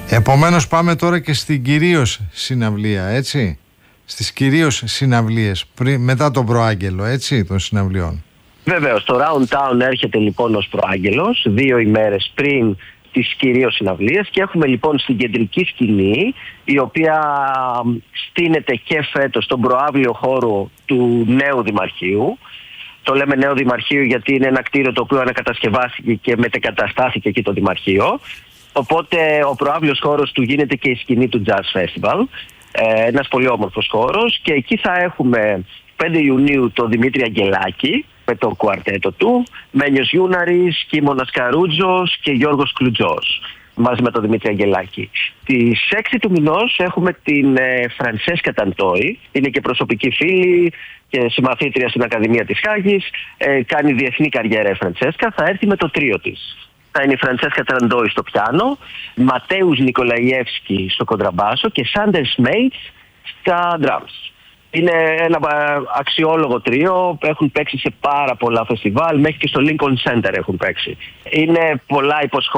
Επομένως πάμε τώρα και στην κυρίως συναυλία, έτσι. Στις κυρίως συναυλίες, μετά τον προάγγελο, έτσι, των συναυλιών. Βεβαίως, το Round Town έρχεται λοιπόν ως προάγγελος 2 ημέρες πριν τις κυρίως συναυλίες και έχουμε λοιπόν στην κεντρική σκηνή, η οποία στείνεται και φέτος στον προαύλιο χώρο του νέου Δημαρχείου. Το λέμε νέο Δημαρχείο γιατί είναι ένα κτίριο το οποίο ανακατασκευάστηκε και μετεκαταστάθηκε εκεί το Δημαρχείο. Οπότε ο προαύλιος χώρος του γίνεται και η σκηνή του Jazz Festival. Ένας πολύ όμορφος χώρος, και εκεί θα έχουμε 5 Ιουνίου τον Δημήτρη Αγγελάκη με το κουαρτέτο του, Μένιος Γιούναρης, Κίμωνας Καρούτζος και Γιώργος Κλουτζός μαζί με τον Δημήτρη Αγγελάκη. Στις 6 του μηνός έχουμε την Φραντσέσκα Ταντόη, είναι και προσωπική φίλη και συμμαθήτρια στην Ακαδημία της Χάγης, κάνει διεθνή καριέρα η Φραντσέσκα, θα έρθει με το τρίο της. Θα είναι η Φραντσέσκα Ταντόη στο πιάνο, Ματέους Νικολαϊεύσκη στο κοντραμπάσο και Σάντερ Σμέιτς στα drums. Είναι ένα αξιόλογο τρίο, έχουν παίξει σε πάρα πολλά φεστιβάλ, μέχρι και στο Lincoln Center έχουν παίξει. Είναι πολλά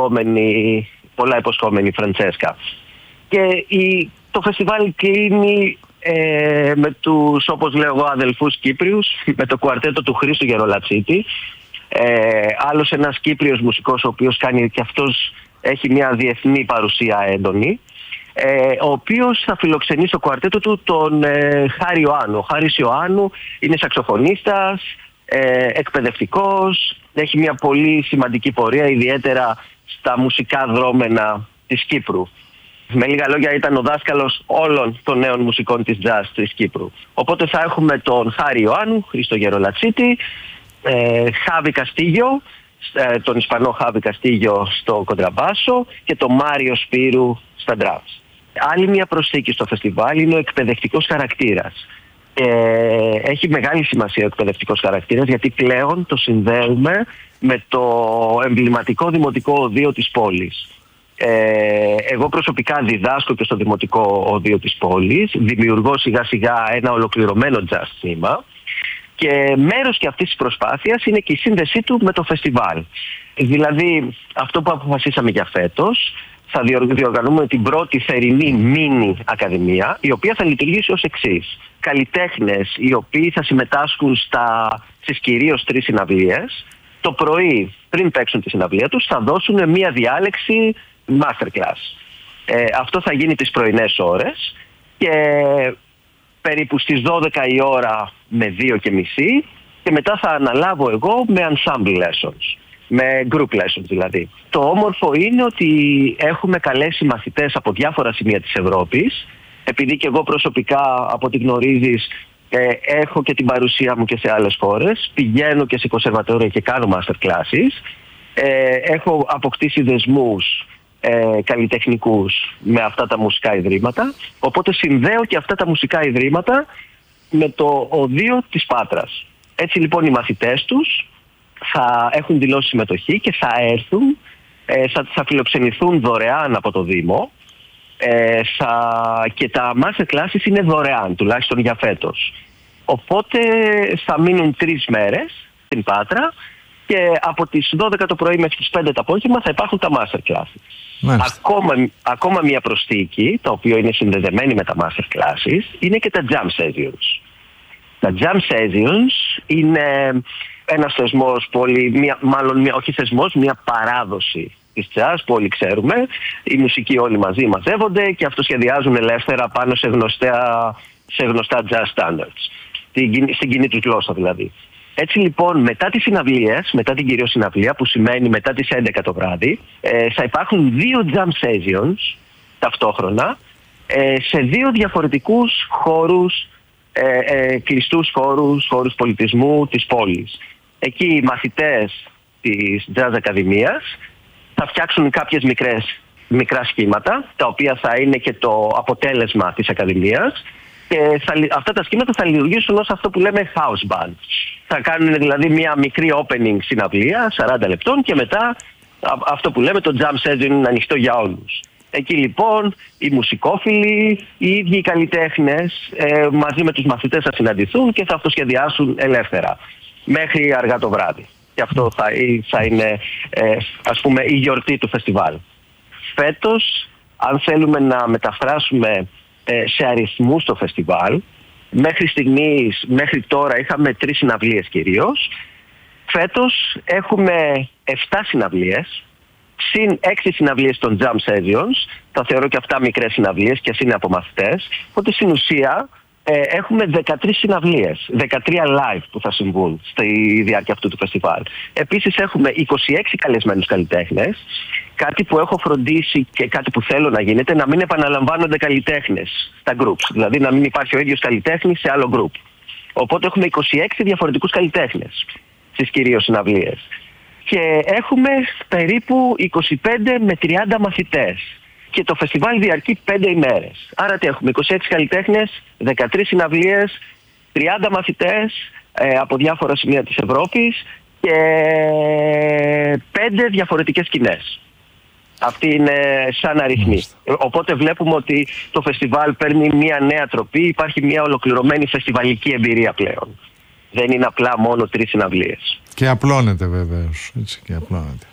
υποσχόμενη η Φραντσέσκα. Και το φεστιβάλ κλείνει με τους, όπως λέω εγώ, αδελφούς Κύπριους, με το κουαρτέτο του Χρήστου Γερολατσίτη. Άλλος ένας Κύπριος μουσικός, ο οποίος κάνει και αυτός, έχει μια διεθνή παρουσία έντονη, ο οποίος θα φιλοξενεί στο κουαρτέτο του τον Χάρη Ιωάννου. Ο Χάρης Ιωάννου είναι σαξοφωνίστας, εκπαιδευτικός, έχει μια πολύ σημαντική πορεία, ιδιαίτερα στα μουσικά δρόμενα της Κύπρου. Με λίγα λόγια, ήταν ο δάσκαλος όλων των νέων μουσικών της jazz της Κύπρου. Οπότε θα έχουμε τον Χάρη Ιωάννου, Χρήστο Γερολατσίτη, Χάβη Καστίγιο, τον Ισπανό Χάβη Καστίγιο στο κοντραμπάσο και τον Μάριο Σπύρου στα drums. Άλλη μια προσθήκη στο φεστιβάλ είναι ο εκπαιδευτικός χαρακτήρας. Έχει μεγάλη σημασία ο εκπαιδευτικός χαρακτήρας, γιατί πλέον το συνδέουμε με το εμβληματικό δημοτικό οδείο της πόλης. Εγώ προσωπικά διδάσκω και στο δημοτικό οδείο της πόλης, δημιουργώ σιγά σιγά ένα ολοκληρωμένο jazz σήμα, και μέρος και αυτής της προσπάθειας είναι και η σύνδεσή του με το φεστιβάλ. Δηλαδή, αυτό που αποφασίσαμε για φέτος, θα διοργανούμε την πρώτη θερινή μίνι ακαδημία, η οποία θα λειτουργήσει ως εξής. Καλλιτέχνες οι οποίοι θα συμμετάσχουν στις κυρίως 3 συναυλίες, το πρωί πριν παίξουν τη συναυλία τους θα δώσουν μία διάλεξη masterclass. Αυτό θα γίνει τις πρωινές ώρες και περίπου στις 12 η ώρα με 2:30, και μετά θα αναλάβω εγώ με ensemble lessons, με group lessons δηλαδή. Το όμορφο είναι ότι έχουμε καλέσει μαθητές από διάφορα σημεία της Ευρώπης, επειδή και εγώ προσωπικά, από ό,τι γνωρίζεις, έχω και την παρουσία μου και σε άλλες χώρες, πηγαίνω και σε κονσερβατόρια και κάνω master classes, έχω αποκτήσει δεσμούς καλλιτεχνικούς με αυτά τα μουσικά ιδρύματα, οπότε συνδέω και αυτά τα μουσικά ιδρύματα με το οδείο της Πάτρας. Έτσι λοιπόν οι μαθητές τους θα έχουν δηλώσει συμμετοχή και θα έρθουν, θα φιλοξενηθούν δωρεάν από το Δήμο, και τα master classes είναι δωρεάν, τουλάχιστον για φέτος. Οπότε θα μείνουν 3 μέρες στην Πάτρα και από τις 12 το πρωί μέχρι τις 5 το απόγευμα θα υπάρχουν τα master classes. Ακόμα μια προσθήκη, το οποίο είναι συνδεδεμένη με τα master classes, είναι και τα jam sessions. Τα jam sessions είναι ένας θεσμός, μια παράδοση της jazz που όλοι ξέρουμε. Οι μουσικοί όλοι μαζί μαζεύονται και αυτοσχεδιάζουν ελεύθερα πάνω σε γνωστά jazz standards. Στην κοινή τους γλώσσα δηλαδή. Έτσι λοιπόν, μετά τις συναυλίες, μετά την κυρίως συναυλία, που σημαίνει μετά τις 11 το βράδυ, θα υπάρχουν 2 jam sessions ταυτόχρονα σε 2 διαφορετικούς χώρους, κλειστούς χώρους πολιτισμού της πόλης. Εκεί οι μαθητές της Jazz Ακαδημίας θα φτιάξουν κάποιες μικρά σχήματα, τα οποία θα είναι και το αποτέλεσμα της Ακαδημίας, και αυτά τα σχήματα θα λειτουργήσουν ως αυτό που λέμε house band. Θα κάνουν δηλαδή μια μικρή opening συναυλία 40 λεπτών και μετά αυτό που λέμε το jam session είναι ανοιχτό για όλους. Εκεί λοιπόν οι μουσικόφιλοι, οι ίδιοι οι καλλιτέχνες μαζί με τους μαθητές θα συναντηθούν και θα αυτοσχεδιάσουν ελεύθερα μέχρι αργά το βράδυ. Και αυτό θα είναι ας πούμε η γιορτή του φεστιβάλ. Φέτος αν θέλουμε να μεταφράσουμε σε αριθμούς το φεστιβάλ, μέχρι τώρα είχαμε 3 συναυλίες κυρίως. Φέτος έχουμε 7 συναυλίες, συν 6 συναυλίες των Jam Sessions. Τα θεωρώ και αυτά μικρές συναυλίες και ας είναι από μαθητές. Οπότε στην ουσία έχουμε 13 συναυλίες, 13 live που θα συμβούν στη διάρκεια αυτού του φεστιβάλ. Επίσης έχουμε 26 καλεσμένους καλλιτέχνες. Κάτι που έχω φροντίσει και κάτι που θέλω να γίνεται, να μην επαναλαμβάνονται καλλιτέχνες στα groups. Δηλαδή να μην υπάρχει ο ίδιος καλλιτέχνης σε άλλο group. Οπότε έχουμε 26 διαφορετικούς καλλιτέχνες στις κυρίως συναυλίες. Και έχουμε περίπου 25 με 30 μαθητές. Και το φεστιβάλ διαρκεί 5 ημέρες. Άρα τι έχουμε, 26 καλλιτέχνες, 13 συναυλίες, 30 μαθητές από διάφορα σημεία της Ευρώπης και 5 διαφορετικές σκηνές. Αυτή είναι σαν αριθμοί. Οπότε βλέπουμε ότι το φεστιβάλ παίρνει μια νέα τροπή, υπάρχει μια ολοκληρωμένη φεστιβαλική εμπειρία πλέον. Δεν είναι απλά μόνο 3 συναυλίες. Και απλώνεται βεβαίως. Έτσι, και απλώνεται.